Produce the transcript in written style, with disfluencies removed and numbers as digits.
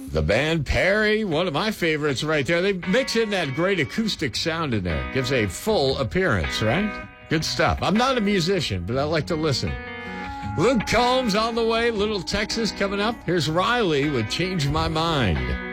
The band Perry, one of my favorites right there. They mix in that great acoustic sound in there. Gives a full appearance, right? Good stuff. I'm not a musician, but I like to listen. Luke Combs on the way. Little Texas coming up. Here's Riley with Change My Mind.